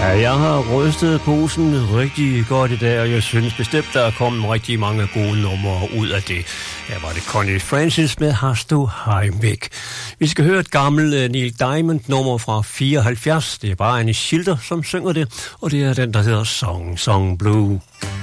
Ja, jeg har rystet posen rigtig godt i dag, og jeg synes bestemt, der er kommet rigtig mange gode numre ud af det. Her var det Connie Francis med Hast du Heimweg. Vi skal høre et gammelt Neil Diamond-nummer fra 74. Det er bare Annie Schilder, som synger det, og det er den, der hedder Song Song Blue.